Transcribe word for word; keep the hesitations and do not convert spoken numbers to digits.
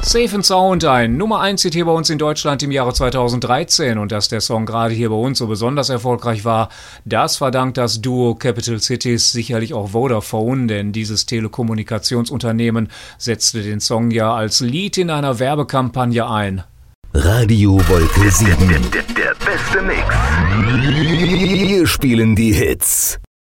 Safe and Sound, ein Nummer eins Hit hier bei uns in Deutschland im Jahre zweitausenddreizehn, und dass der Song gerade hier bei uns so besonders erfolgreich war, das verdankt das Duo Capital Cities sicherlich auch Vodafone, denn dieses Telekommunikationsunternehmen setzte den Song ja als Lied in einer Werbekampagne ein. Radio Wolke sieben. Der, der, der beste Mix. Wir spielen die Hits.